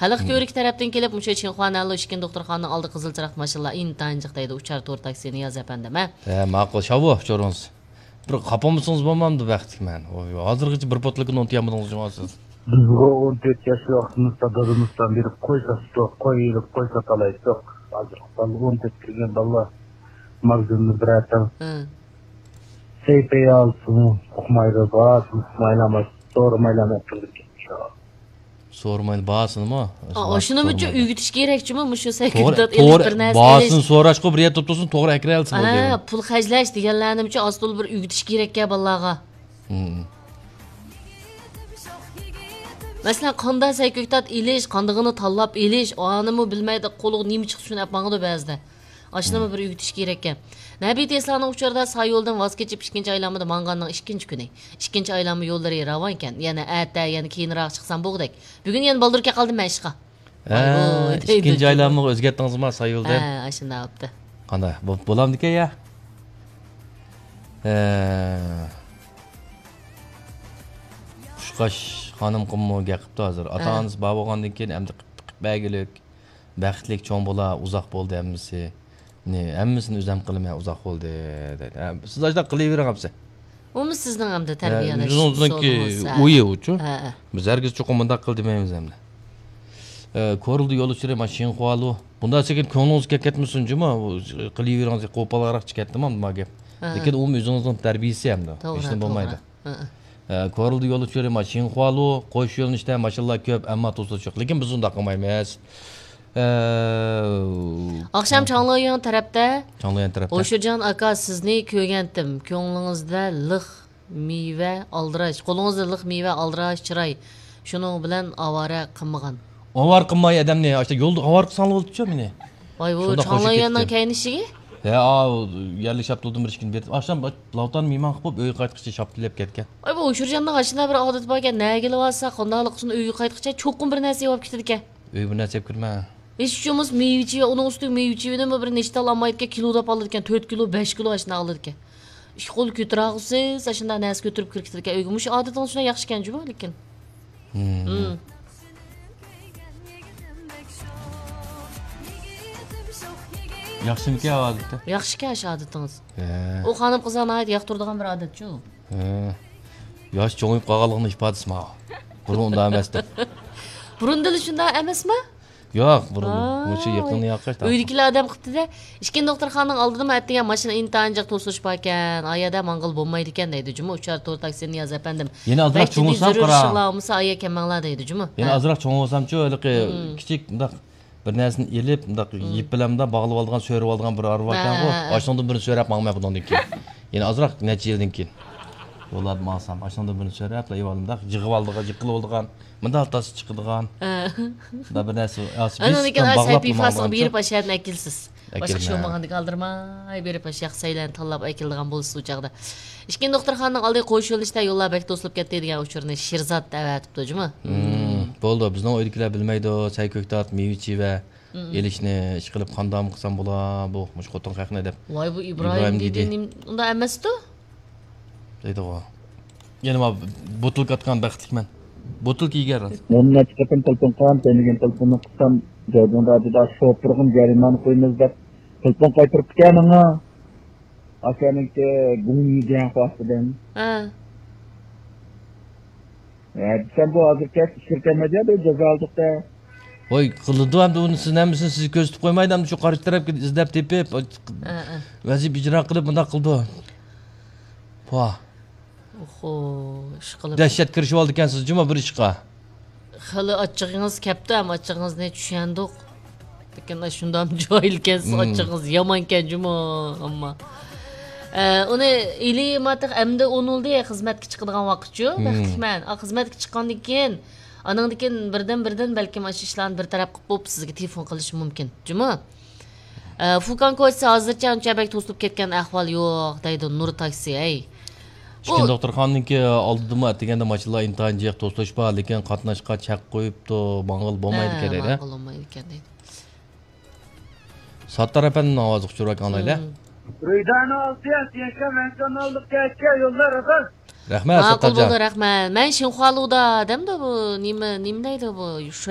Xalq ko'rik tarafdan kelib, musha Chinxuanallo ishkin doktorxonaning oldi qizilchiroq mashinalar intanjiq deydi, uchar to'r taksi Niyoz apandim, ha. Ma'qul, shavo, cho'rons. Bir qapamısınız bo'lmamdi vaqtlik men. Hozirgacha bir potlikni unutmaydingiz jumasiz. Bizga 14 yosh vaqtimizda dadamizdan beri qo'y satalaydiq. Hozir 14 kirgan balla mag'zumni biratam. Seypey alsın, uqmaydi bas, maylamas, so'rmaylamas turdik. So'rmaydi basınmi? Shuning uchun uyg'itish kerakchimi, mushu saykodat bir narsa. Basin so'rashqo bir yer to'ptosin, to'g'ri akray olsin bo'ldi. Pul xajlash deganlarimcha asl bir uyg'itish kerak-ka balaga. Masalan, qanday saykodat elish, qandig'ini tanlab elish, onimi bilmaydi, qo'liga nima chiqib shuni yapmag'idi ba'zida. Aşınımı bir üyütüş gerekken. Nabi Tesla'nın uçarda sağ yoldan vazgeçip ikinci aylamada manganın ikinci günü. İkinci aylamı yolları ravanken, yani ette, yani keyiniraq çıksan boğdek. Bugün yani baldırka kaldım ben işqa. İkinci aylamı özgettiniz mi sağ yoldan? Aşında yaptı. Qanday, bo'lam dika ya? Xushqash xonim qimmo gaqibdi hozir. Ota-onangiz bor bo'lgandan keyin endi bagilik, baxtlik cho'ng bola uzoq bo'ldi hammasi. Hammasini o'zim qilmay uzoq bo'ldi dedi. Siz ajda qilavering hamsa. Umi sizning hamda tarbiyalash. Bizningki o'yi uchu. Biz hargiz cho'qim bunda qil demaymiz hamda. Ko'rildi yo'l uchira mashin qo'alu. Bunda sekin ko'nglingiz ketmasin juma, qilaveringiz qo'palroq chiqatdimi nima gap. Lekin u o'zingizning tarbiyasi hamda. Hech bo'lmaydi. Ko'rildi yo'l uchira mashin qo'alu, qo'sh yo'lnishda mashinlar ko'p, ammo to'siq yo'q. Lekin biz unda qilmaymiz. Akşam Çanlıyan tarafta Oşurcan aka sizni kögentim. Ko'nglingizda liq meyve aldirash, qo'lingizda liq meyve aldirash chiray. Shuning bilan avara qilmagan. Avar qilmay odamni, işte yo'lda avar qilsan bo'ldi-ku meni. Voy, bu Çanlıyandan kaynishiga? Yerlik shaptildim bir ishkin berdi. Akşam lavtan meyman qilib uy qaytqicha shaptilib ketgan. Voy, bu Oşurjanning ashina bir odat bor ekan, nagili bo'lsa, qandaylik qilsin uy qaytqicha cho'qim bir narsa olib ketadi ekan. Uy bir narsa olib kirma. Eşçimiz meyveci ve onun üstü meyveciden mi bir neşte alamaydı ki kiloda alırken 4 kilo 5 kilo aşına alırken. İş kol götürağısız aşında nes götürüp kırıktırken öygümüş adetin şuna yakışken cuma lekin. Yaxşımı ki adeti? Yaxşı ki aşı adetiniz. O hanım kızana ait yaktırdıgan bir adet şu. Yaş çoğuyup qağalığını ifadesi ma. Burun da emesdi. Burun dili şunda emes mi? Yo'q, burun. O'sha yaqinni yoqash. Uydagilar adam qildi-da, ishkin doktorxonaning oldida aytgan mashina intanjiq to'sish bor ekan, ayada mang'il bo'lmaydi ekan deydi juma, uchar to'r taksini Niyoz apandim. Yana azroq cho'ng'isam qara. Shilomsa aya kelmanglar deydi juma. Yana azroq cho'ng'isam-chu, haliqi kichik bundaq bir narsani elib, bundaq yip bilamda bog'lab olgan, so'rib olgan bir arva ekan-ku. Oshnodan birini so'rab mangmay bundan keyin. Yana azroq necha yildan keyin. Yo'lab maqsam, oshnodan birini so'rab, layvolimda jig'ib oldigan, jiqilib oldigan, mındaltasi chiqadigan. Da bir narsa ana lekin asab ifasini berib ashadni akilsiz. Boshqa shu olmaganda qoldirmay berib ashaq saylarni tanlab akildigan bo'lsa u chaqda. Ishkin doktorxonaning oldiga qo'yish yo'lishda yo'llar bek to'silib ketdi degan uchurni Shirzat avatibdi juma. Bo'ldi, bizning uydagilar bilmaydi, sayko'ktat, mevichi va elishni ish qilib qandam qilsam bo'la, bu mush xotin haqni deb. Voy, bu Ibrohim dedi, unda emas-ku. Deydi o. Yana ma botul qatgan baxtlikman. Botul kiygan. Onunla çıkıp telefon kan, denegen telefonu kısam, gördüğün radyoda şoförün jariman koyunuz da telefon kaytırıp kendine. Aşağınınki gümü diyen fasliden. Sen bu hazır kes şirkemede de ceza aldık da. Oy, qıldı ham da onu siz nemisin, siz ko'z tutib qo'ymaydi ham shu qarshi tarafga izlab tepib, vazif ijro qilib bunda qildi. Va. Oho, ish qilib. Dahshat kirishib oldi ekansiz juma bir ishqa. Hali ochig'ingiz kapta, ham ochig'ingizni tushundik. Lekin shundan joyil ekansiz, ochig'ingiz yomon ekan juma, ammo. Uni ili mataq amda o'nildi xizmatga chiqadigan vaqtchu, baxtman. Xizmatga chiqqandan keyin anandan keyin birdan balki mana shu ishlarni bir taraf qilib qo'yib sizga telefon qilish mumkin. Juma. Fukan ko'rsa hozircha uncha bak to'silib ketgan ahvol yo'q, deydi Nur taksi, ey. Ishkin doktorxonaniki oldida deganda mashinalar intanjiq to'sish bor, lekin qatnashga chaq qo'yibdi, mang'il bo'lmaydi kerak, mang'il bo'lmaydi ekan deydi. Sattar apanning ovozi quchurib qanaylar? Ruydan olsiyan, senga mendan olib ketgan yo'llar akan. Rahmat, Sattarjon. Rahmat. Men Shinxualuda demdi bu, nima deydi bu?